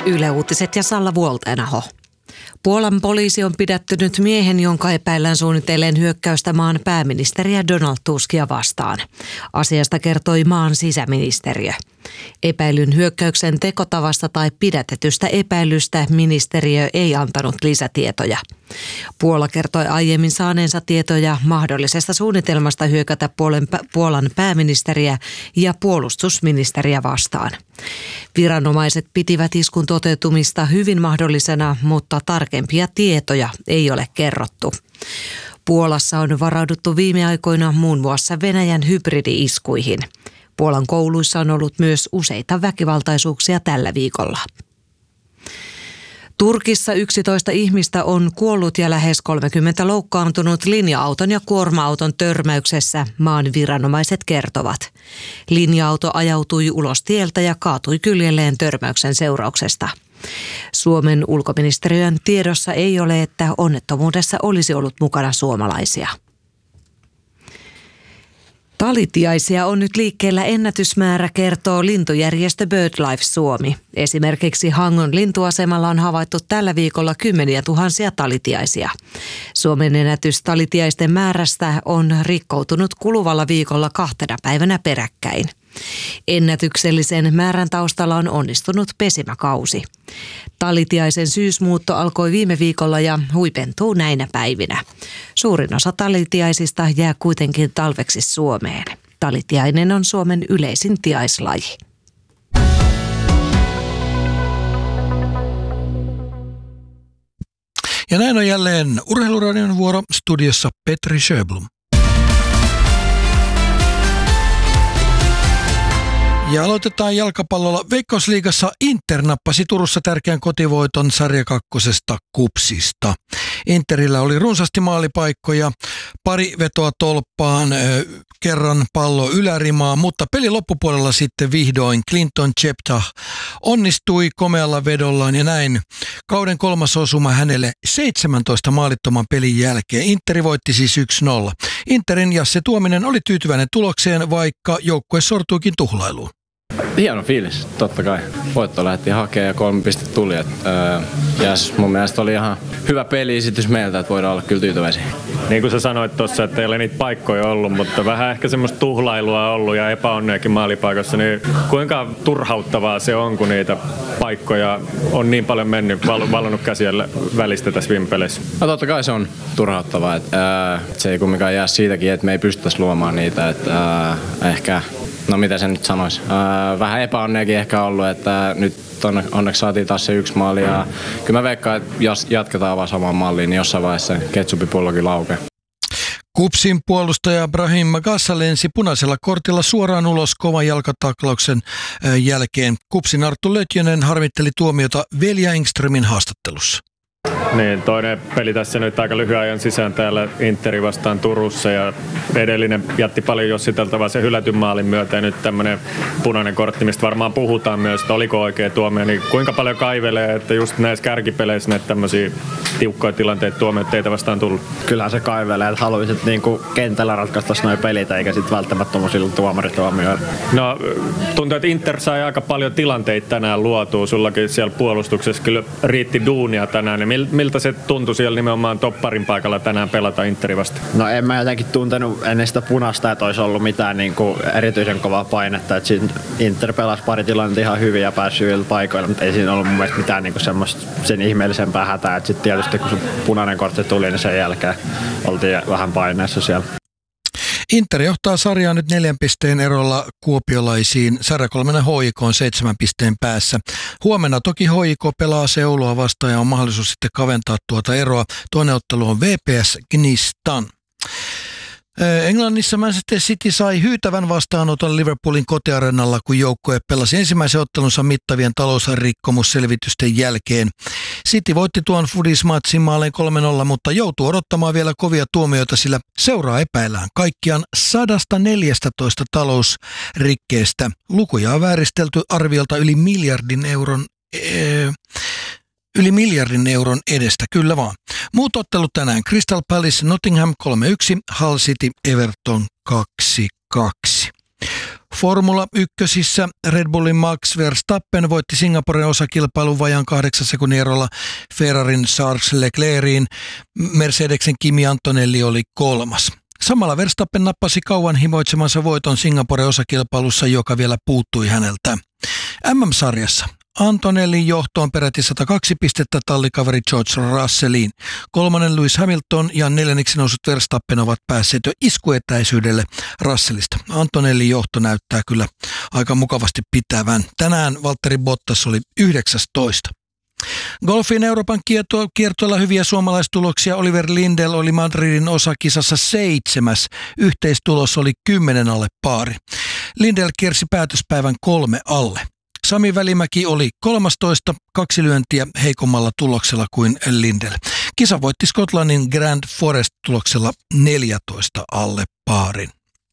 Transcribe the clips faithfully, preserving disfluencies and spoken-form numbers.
Yle Uutiset ja Salla Vuoltenaho. Puolan poliisi on pidättynyt miehen, jonka epäillään suunnitelleen hyökkäystä maan pääministeriä Donald Tuskia vastaan. Asiasta kertoi maan sisäministeriö. Epäilyn hyökkäyksen tekotavasta tai pidätetystä epäilystä ministeriö ei antanut lisätietoja. Puola kertoi aiemmin saaneensa tietoja mahdollisesta suunnitelmasta hyökätä Puolan pääministeriä ja puolustusministeriä vastaan. Viranomaiset pitivät iskun toteutumista hyvin mahdollisena, mutta tarkempia tietoja ei ole kerrottu. Puolassa on varauduttu viime aikoina muun muassa Venäjän hybridi-iskuihin. Puolan kouluissa on ollut myös useita väkivaltaisuuksia tällä viikolla. Turkissa yksitoista ihmistä on kuollut ja lähes kolmekymmentä loukkaantunut linja-auton ja kuorma-auton törmäyksessä, maan viranomaiset kertovat. Linja-auto ajautui ulos tieltä ja kaatui kyljelleen törmäyksen seurauksesta. Suomen ulkoministeriön tiedossa ei ole, että onnettomuudessa olisi ollut mukana suomalaisia. Talitiaisia on nyt liikkeellä ennätysmäärä, kertoo lintujärjestö BirdLife Suomi. Esimerkiksi Hangon lintuasemalla on havaittu tällä viikolla kymmeniä tuhansia talitiaisia. Suomen ennätys talitiaisten määrästä on rikkoutunut kuluvalla viikolla kahtena päivänä peräkkäin. Ennätyksellisen määrän taustalla on onnistunut pesimäkausi. Talitiaisen syysmuutto alkoi viime viikolla ja huipentuu näinä päivinä. Suurin osa talitiaisista jää kuitenkin talveksi Suomeen. Talitiainen on Suomen yleisin tiaislaji. Ja näin on jälleen Urheiluradion vuoro, studiossa Petri Sjöblom. Ja aloitetaan jalkapallolla. Veikkausliigassa Inter nappasi Turussa tärkeän kotivoiton sarja kakkosesta KuPSista. Interillä oli runsaasti maalipaikkoja, pari vetoa tolppaan, kerran pallo ylärimaa, mutta pelin loppupuolella sitten vihdoin Clinton Cheptah onnistui komealla vedollaan ja näin kauden kolmas osuma hänelle seitsemäntoista maalittoman pelin jälkeen. Interi voitti siis yksi nolla. Interin Jasse Tuominen oli tyytyväinen tulokseen, vaikka joukkue sortuikin tuhlailuun. Hieno fiilis, totta kai. Voitto lähti hakemaan ja kolme pistettä tuli. Et, ää, ja mun mielestä oli ihan hyvä peli-esitys meiltä, että voidaan olla kyllä tyytyväisiä. Niin kuin sä sanoit tuossa, että ei ole niitä paikkoja ollut, mutta vähän ehkä semmoista tuhlailua ollut ja epäonneakin maalipaikossa, niin kuinka turhauttavaa se on, kun niitä paikkoja on niin paljon mennyt, val- vallannut käsiä välistä tässä viime peleissä? No totta kai se on turhauttavaa. Et, ää, se ei kumminkaan jää siitäkin, että me ei pystyttäisi luomaan niitä. Et, ää, ehkä, no mitä se nyt sanoisi, ää, vähän epäonneakin ehkä ollut, että nyt onneksi saatiin taas se yksi maali ja kyllä mä veikkaan, että jos jatketaan vaan samaan malliin, niin jossain vaiheessa ketsupipullokin laukee. KuPSin puolustaja Brahim Magassa lensi punaisella kortilla suoraan ulos kovan jalkataklauksen jälkeen. KuPSin Arttu Lötjönen harmitteli tuomiota Velja Engströmin haastattelussa. Niin, toinen peli tässä nyt aika lyhyen ajan sisään täällä Interi vastaan Turussa ja edellinen jätti paljon jossiteltavaa sen hylätyn maalin myötä ja nyt tämmöinen punainen kortti, mistä varmaan puhutaan myös, että oliko oikea tuomio, niin kuinka paljon kaivelee, että just näissä kärkipeleissä näitä tämmöisiä tiukkoja tilanteita tuomioita teitä vastaan tullut? Kyllähän se kaivelee, että haluaisit niinku kentällä ratkaistaisi noin pelit eikä sitten välttämättä tuommoisilla tuomarituomioilla. No tuntuu, että Inter sai aika paljon tilanteita tänään luotua, sullakin siellä puolustuksessa kyllä riitti duunia tänään, niin miltä se tuntui siellä nimenomaan topparin paikalla tänään pelata Interi vasta? No en mä jotenkin tuntenut ennen sitä punasta, että olisi ollut mitään niin kuin erityisen kovaa painetta. Että Inter pelasi pari tilannetta ihan hyvin ja pääsi hyvillä paikoilla, mutta ei siinä ollut mun mielestä mitään niin kuin semmoista sen ihmeellisempää hätää. Että sitten tietysti kun se punainen kortti tuli, niin sen jälkeen oltiin vähän paineessa siellä. Inter johtaa sarjaa nyt neljän pisteen erolla kuopiolaisiin. Sarjakolmena H I K on seitsemän pisteen päässä. Huomenna toki H I K pelaa Seuloa vastaan ja on mahdollisuus sitten kaventaa tuota eroa. Toinen ottelu on V P S Gnistan. Englannissa Manchester City sai hyytävän vastaanoton Liverpoolin kotiareenalla, kun joukkue pelasi ensimmäisen ottelunsa mittavien talousrikkomusselvitysten jälkeen. City voitti tuon Fudis-matsin maaleen kolme nolla, mutta joutuu odottamaan vielä kovia tuomioita, sillä seuraa epäillään kaikkiaan sata neljätoista talousrikkeestä. Lukuja on vääristelty arviolta yli miljardin euron ee, Yli miljardin euron edestä, kyllä vaan. Muut ottelut tänään: Crystal Palace Nottingham kolme yksi, Hull City Everton kaksi kaksi. Formula ykkösissä Red Bullin Max Verstappen voitti Singaporen osakilpailun vajaan kahdeksan sekunnin erolla Ferrarin Charles Leclerciin. Mercedeksen Kimi Antonelli oli kolmas. Samalla Verstappen nappasi kauan himoitsemansa voiton Singaporen osakilpailussa, joka vielä puuttui häneltä. M M-sarjassa Antonellin johtoon peräti sata kaksi pistettä tallikaveri George Russelliin. Kolmannen Lewis Hamilton ja neljänneksi nousut Verstappen ovat päässeet jo iskuetäisyydelle Russellista. Antonellin johto näyttää kyllä aika mukavasti pitävän. Tänään Valtteri Bottas oli yhdeksästoista. Golfin Euroopan kiertueella hyviä suomalaistuloksia. Oliver Lindell oli Madridin osakisassa seitsemäs. Yhteistulos oli kymmenen alle paari. Lindell kiersi päätöspäivän kolme alle. Sami Välimäki oli kolmastoista, kaksi lyöntiä heikommalla tuloksella kuin Lindell. Kisa voitti Skotlannin Grand Forest-tuloksella neljätoista alle paarin.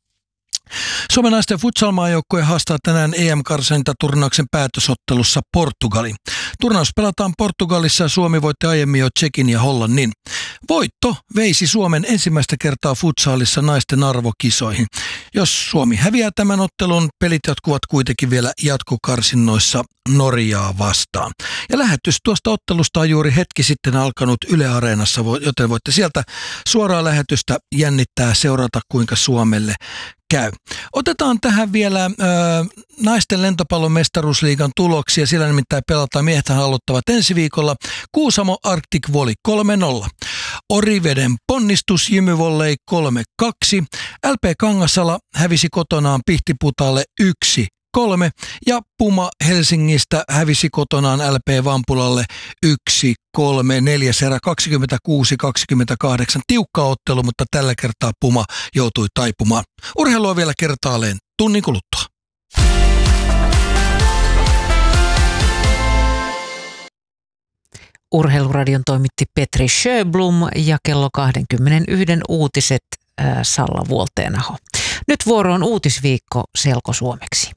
Suomen naisten futsal-maajoukkue haastaa tänään E M-karsintaturnauksen päätösottelussa Portugalin. Turnaus pelataan Portugalissa ja Suomi voitti aiemmin jo Tšekin ja Hollannin. Voitto veisi Suomen ensimmäistä kertaa futsalissa naisten arvokisoihin. Jos Suomi häviää tämän ottelun, pelit jatkuvat kuitenkin vielä jatkokarsinnoissa Norjaa vastaan. Ja lähetys tuosta ottelusta on juuri hetki sitten alkanut Yle Areenassa, joten voitte sieltä suoraa lähetystä jännittää seurata, kuinka Suomelle käy. Otetaan tähän vielä äh, naisten lentopallon mestaruusliigan tuloksia. Siellä nimittäin pelataan, miehethän aloittavat ensi viikolla. Kuusamo Arctic Volley kolme nolla. Oriveden ponnistus Jymyvolley kolme kaksi. L P Kangasala hävisi kotonaan Pihtiputaalle yksi kolme ja Puma Helsingistä hävisi kotonaan L P Vampulalle yksi kolme. Neljäs erä kaksikymmentäkuusi kaksikymmentäkahdeksan. Tiukka ottelu, mutta tällä kertaa Puma joutui taipumaan. Urheilua vielä kertaalleen tunnin kuluttua. Urheiluradion toimitti Petri Sjöblom ja kello kaksikymmentäyksi uutiset äh, Salla Vuolteenaho. Nyt vuoroon uutisviikko selkosuomeksi.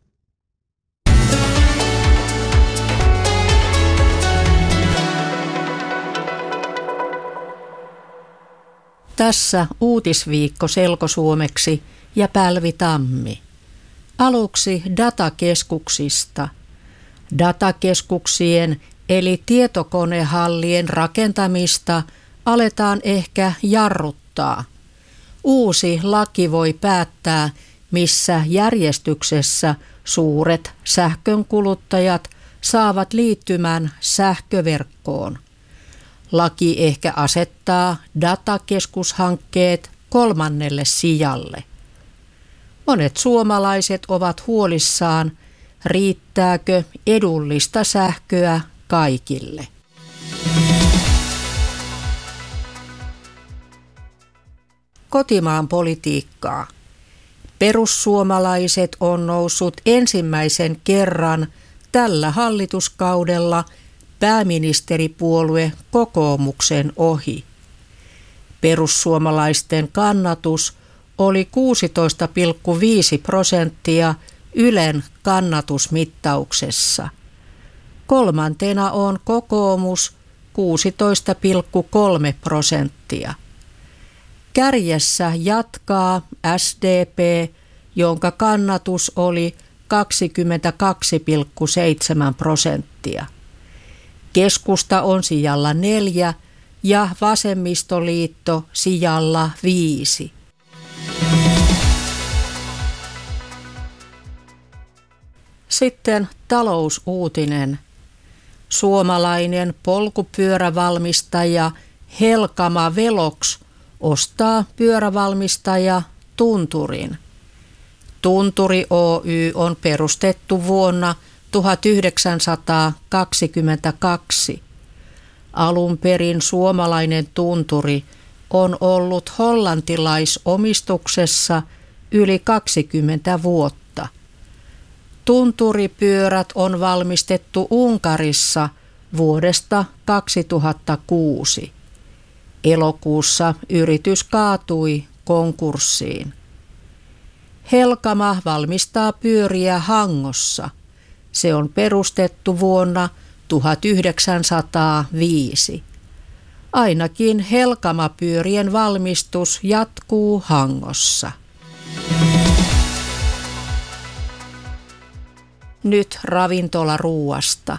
Tässä uutisviikko selkosuomeksi ja Pälvi Tammi. Aluksi datakeskuksista. Datakeskuksien eli tietokonehallien rakentamista aletaan ehkä jarruttaa. Uusi laki voi päättää, missä järjestyksessä suuret sähkönkuluttajat saavat liittymään sähköverkkoon. Laki ehkä asettaa datakeskushankkeet kolmannelle sijalle. Monet suomalaiset ovat huolissaan, riittääkö edullista sähköä kaikille. Kotimaan politiikkaa. Perussuomalaiset on noussut ensimmäisen kerran tällä hallituskaudella pääministeripuolue kokoomuksen ohi. Perussuomalaisten kannatus oli kuusitoista pilkku viisi prosenttia Ylen kannatusmittauksessa. Kolmantena on kokoomus kuusitoista pilkku kolme prosenttia. Kärjessä jatkaa S D P, jonka kannatus oli kaksikymmentäkaksi pilkku seitsemän prosenttia. Keskusta on sijalla neljä ja Vasemmistoliitto sijalla viisi. Sitten talousuutinen. Suomalainen polkupyörävalmistaja Helkama Velox ostaa pyörävalmistaja Tunturin. Tunturi Oy on perustettu vuonna tuhatyhdeksänsataakaksikymmentäkaksi. Alun perin suomalainen tunturi on ollut hollantilaisomistuksessa yli kaksikymmentä vuotta. Tunturipyörät on valmistettu Unkarissa vuodesta kaksituhattakuusi. Elokuussa yritys kaatui konkurssiin. Helkama valmistaa pyöriä Hangossa. Se on perustettu vuonna tuhatyhdeksänsataaviisi. Ainakin Helkama-pyörien valmistus jatkuu Hangossa. nyt ravintolaruuasta.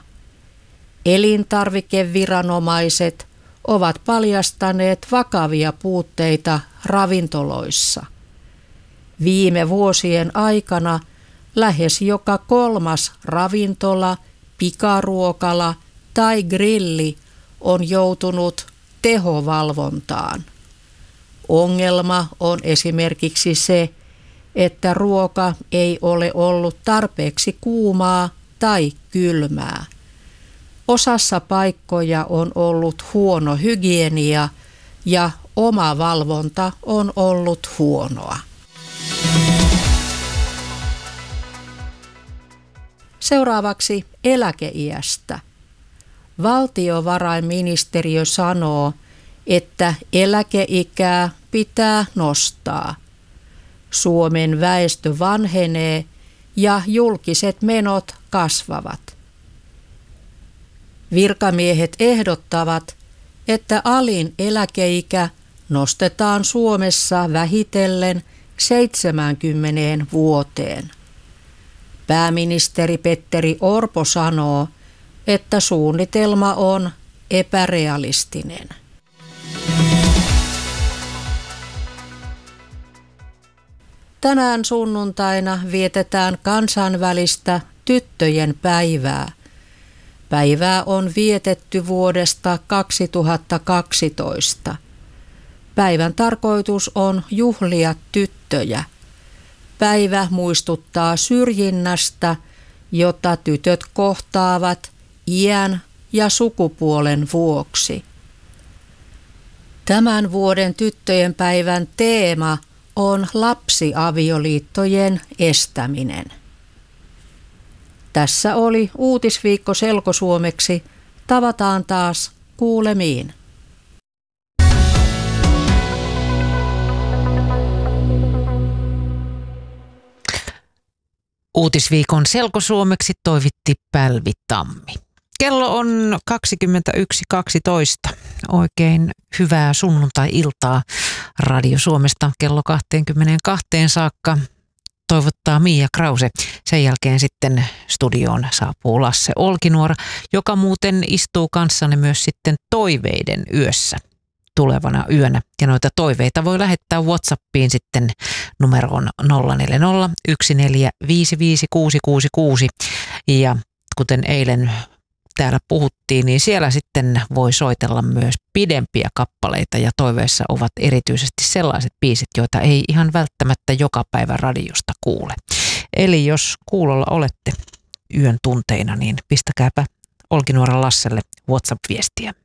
Elintarvikeviranomaiset ovat paljastaneet vakavia puutteita ravintoloissa. Viime vuosien aikana lähes joka kolmas ravintola, pikaruokala tai grilli on joutunut tehovalvontaan. Ongelma on esimerkiksi se, että ruoka ei ole ollut tarpeeksi kuumaa tai kylmää. Osassa paikkoja on ollut huono hygienia ja oma valvonta on ollut huonoa. Seuraavaksi eläkeiästä. Valtiovarainministeriö sanoo, että eläkeikää pitää nostaa. Suomen väestö vanhenee ja julkiset menot kasvavat. Virkamiehet ehdottavat, että alin eläkeikä nostetaan Suomessa vähitellen seitsemäänkymmeneen vuoteen. Pääministeri Petteri Orpo sanoo, että suunnitelma on epärealistinen. Tänään sunnuntaina vietetään kansainvälistä tyttöjen päivää. Päivää on vietetty vuodesta kaksituhattakaksitoista. Päivän tarkoitus on juhlia tyttöjä. Päivä muistuttaa syrjinnästä, jota tytöt kohtaavat iän ja sukupuolen vuoksi. Tämän vuoden tyttöjen päivän teema on lapsiavioliittojen estäminen. Tässä oli Uutisviikko selkosuomeksi. Tavataan taas kuulemiin. Uutisviikon selkosuomeksi toivitti Pälvi Tammi. Kello on kaksikymmentäyksi kaksitoista. Oikein hyvää sunnuntai-iltaa Radio Suomesta kello kaksikymmentäkaksi saakka. Toivottaa Mia Krause. Sen jälkeen sitten studioon saapuu Lasse Olkinuora, joka muuten istuu kanssanne myös sitten toiveiden yössä tulevana yönä. Ja noita toiveita voi lähettää WhatsAppiin sitten numeroon nolla neljä nolla yksi neljä viisi viisi kuusi kuusi kuusi. Ja kuten eilen täällä puhuttiin, niin siellä sitten voi soitella myös pidempiä kappaleita ja toiveissa ovat erityisesti sellaiset biisit, joita ei ihan välttämättä joka päivä radiosta kuule. Eli jos kuulolla olette yön tunteina, niin pistäkääpä Olkinuoran Lasselle WhatsApp-viestiä.